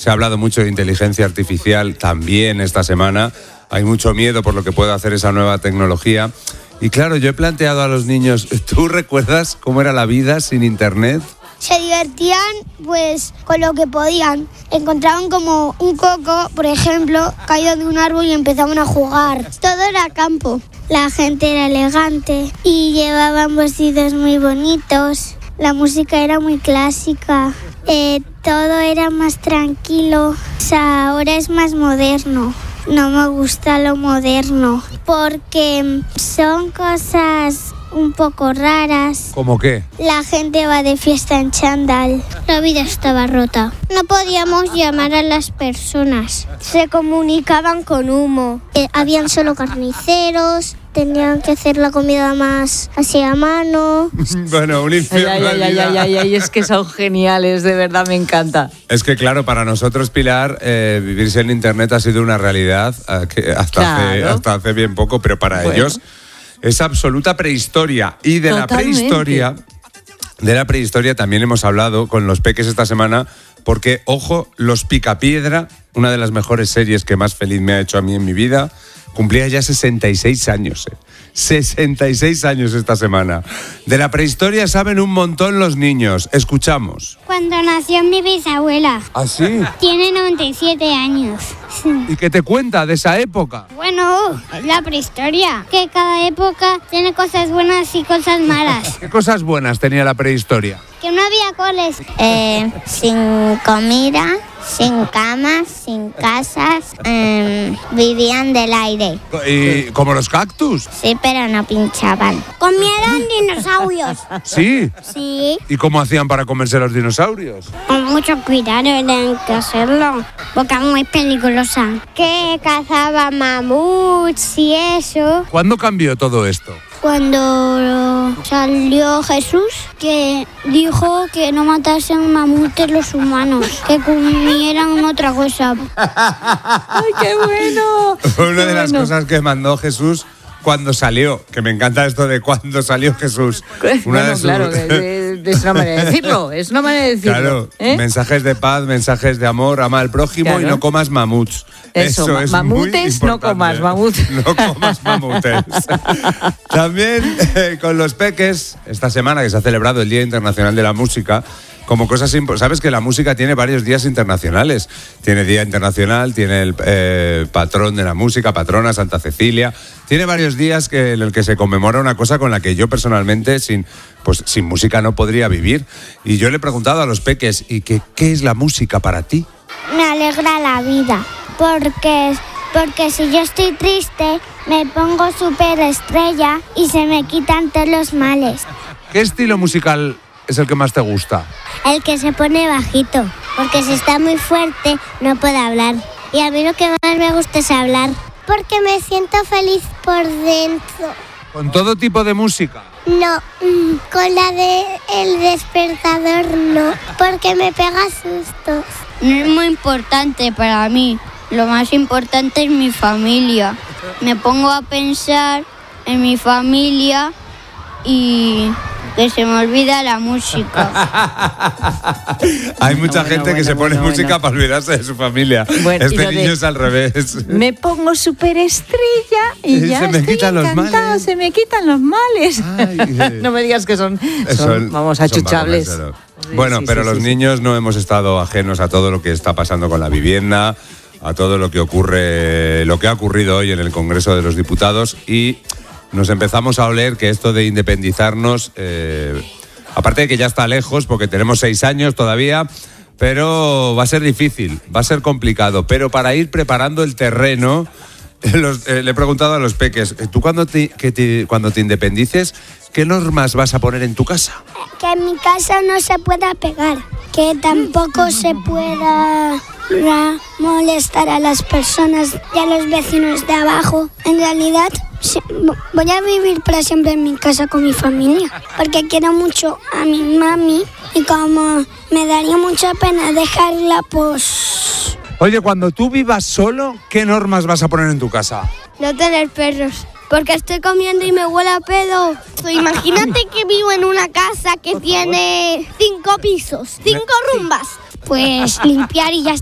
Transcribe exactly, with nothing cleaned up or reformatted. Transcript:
Se ha hablado mucho de inteligencia artificial también esta semana. Hay mucho miedo por lo que puede hacer esa nueva tecnología. Y claro, yo he planteado a los niños, ¿tú recuerdas cómo era la vida sin internet? Se divertían pues con lo que podían. Encontraban como un coco, por ejemplo, caído de un árbol y empezaban a jugar. Todo era campo. La gente era elegante y llevaban vestidos muy bonitos. La música era muy clásica. Eh, todo era más tranquilo. O sea, ahora es más moderno. No me gusta lo moderno porque son cosas un poco raras. ¿Cómo qué? La gente va de fiesta en chándal. La vida estaba rota. No podíamos llamar a las personas. Se comunicaban con humo. Eh, habían solo carniceros. Tenían que hacer la comida más así a mano. Bueno, un infierno. Ay, ay, ay, ay, ay, es que son geniales, de verdad, me encanta. Es que claro, para nosotros, Pilar, eh, vivir sin internet ha sido una realidad eh, que hasta, Claro. hace, hasta hace bien poco, pero para Bueno. ellos es absoluta prehistoria. Y de Totalmente. la prehistoria, de la prehistoria también hemos hablado con los peques esta semana, porque, ojo, Los Picapiedra, una de las mejores series que más feliz me ha hecho a mí en mi vida, cumplía ya sesenta y seis años, eh. sesenta y seis años esta semana. De la prehistoria saben un montón los niños. Escuchamos. Cuando nació mi bisabuela. ¿Ah, sí? Tiene noventa y siete años. ¿Y qué te cuenta de esa época? Bueno, es la prehistoria. Que cada época tiene cosas buenas y cosas malas. ¿Qué cosas buenas tenía la prehistoria? Que no había coles. Eh, sin comida, sin camas, sin casas. Eh, vivían del aire. ¿Y como los cactus? Sí, pero no pinchaban. Comieron dinosaurios. Sí. Sí. ¿Y cómo hacían para comerse los dinosaurios? Con mucho cuidado tienen que hacerlo, porque es muy peligrosa. Que cazaban mamuts y eso. ¿Cuándo cambió todo esto? Cuando salió Jesús, que dijo que no matasen mamutes los humanos, que comieran otra cosa. ¡Ay, qué bueno! Fue una Qué de las bueno. cosas que mandó Jesús cuando salió, que me encanta esto de cuando salió Jesús. Una Bueno, de sus- claro, que- que- es una manera de decirlo, es una manera de decirlo. Claro, ¿eh? mensajes de paz, mensajes de amor, ama al prójimo Claro. y no comas mamuts. Eso, ma- es mamutes, muy no importante. comas mamut. No comas mamutes. También eh, con los peques, esta semana que se ha celebrado el Día Internacional de la Música, como cosas impo- sabes que la música tiene varios días internacionales. Tiene Día Internacional, tiene el eh, patrón de la música, patrona Santa Cecilia. Tiene varios días que, en el que se conmemora una cosa con la que yo personalmente sin, pues, sin música no podría vivir. Y yo le he preguntado a los peques, ¿y qué, qué es la música para ti? Me alegra la vida, porque, porque si yo estoy triste, me pongo súper estrella y se me quitan todos los males. ¿Qué estilo musical es el que más te gusta? El que se pone bajito, porque si está muy fuerte no puede hablar. Y a mí lo que más me gusta es hablar, porque me siento feliz por dentro. ¿Con todo tipo de música? No, mm, con la de el despertador no, porque me pega sustos. No es muy importante para mí. Lo más importante es mi familia. Me pongo a pensar en mi familia y que se me olvida la música. Hay mucha bueno, gente que bueno, se pone bueno, música bueno. para olvidarse de su familia. Bueno, y este lo de- niño es al revés. Me pongo súper estrella y, Y ya se me estoy quitan los encantado, males. se me quitan los males. Ay, No me digas que son, son, Son- vamos, son achuchables. para comérselo. Sí, Bueno, sí, pero sí, los sí, sí. niños no hemos estado ajenos a todo lo que está pasando con la vivienda, a todo lo que ocurre, lo que ha ocurrido hoy en el Congreso de los Diputados y nos empezamos a oler que esto de independizarnos, eh, aparte de que ya está lejos, porque tenemos seis años todavía, pero va a ser difícil, va a ser complicado. Pero para ir preparando el terreno, los- eh, le he preguntado a los peques, ¿tú cuando te, que te- cuando te independices, qué normas vas a poner en tu casa? Que en mi casa no se pueda pegar, que tampoco se pueda ra- molestar a las personas y a los vecinos de abajo. En realidad, sí, voy a vivir para siempre en mi casa con mi familia, porque quiero mucho a mi mami y como me daría mucha pena dejarla, pues... Oye, cuando tú vivas solo, ¿qué normas vas a poner en tu casa? No tener perros, porque estoy comiendo y me huele a pedo. Imagínate que vivo en una casa que tiene cinco pisos, cinco rumbas. Pues limpiar y ya está.